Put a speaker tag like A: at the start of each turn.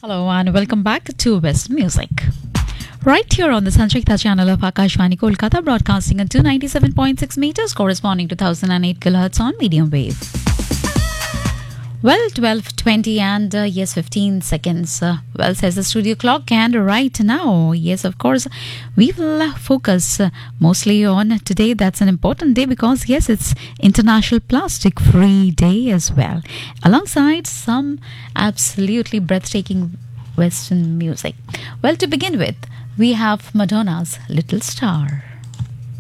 A: Hello and welcome back to West Music. Right here on the Sanchikta channel of Akashvani Kolkata, broadcasting at 297.6 meters, corresponding to 1008 kilohertz on medium wave. Well, 12:20 and yes, 15 seconds. Says the studio clock, and right now, yes, of course, we will focus mostly on today. That's an important day because yes, it's International Plastic Free Day as well, alongside some absolutely breathtaking Western music. Well, to begin with, we have Madonna's Little Star.